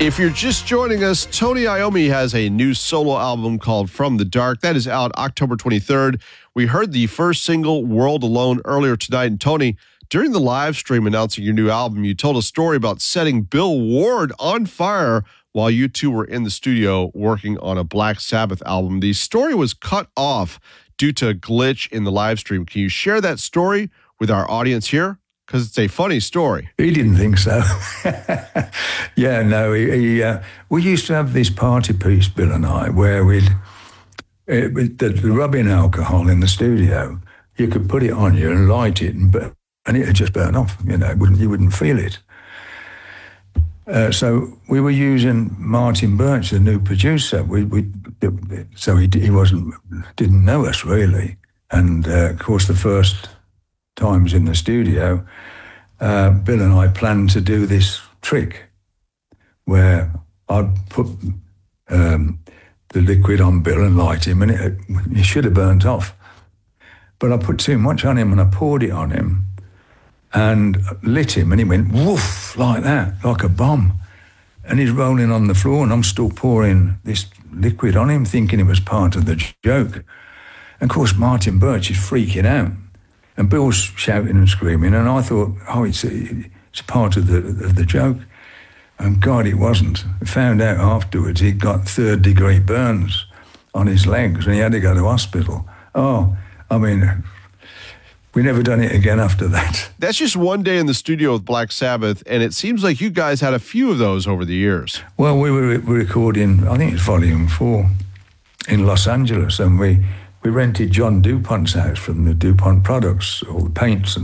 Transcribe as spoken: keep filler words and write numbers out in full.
If you're just joining us, Tony Iommi has a new solo album called From the Dark. That is out October twenty-third. We heard the first single, World Alone, earlier tonight. And Tony, during the live stream announcing your new album, you told a story about setting Bill Ward on fire while you two were in the studio working on a Black Sabbath album. The story was cut off due to a glitch in the live stream. Can you share that story with our audience here? Because it's a funny story. He didn't think so. yeah, no, he, he, uh, we used to have this party piece, Bill and I, where we'd, it, with the, the rubbing alcohol in the studio, you could put it on you and light it, and, and it would just burn off, you know, wouldn't, you wouldn't feel it. Uh, so we were using Martin Birch, the new producer. We, we, so he, he wasn't, didn't know us really. And uh, of course, the first times in the studio, uh, Bill and I planned to do this trick where I'd put um, the liquid on Bill and light him, and it, it should have burnt off. But I put too much on him, and I poured it on him and lit him, and he went woof like that, like a bomb. And he's rolling on the floor, and I'm still pouring this liquid on him, thinking it was part of the joke. And of course, Martin Birch is freaking out. And Bill's shouting and screaming, and I thought, oh, it's a, it's a part of the of the joke. And God, it wasn't. I found out afterwards he'd got third degree burns on his legs, and he had to go to hospital. Oh, I mean, we never done it again after that. That's just one day in the studio with Black Sabbath, and it seems like you guys had a few of those over the years. Well, we were recording, I think it's volume four, in Los Angeles, and we... We rented John DuPont's house from the DuPont products, all the paints and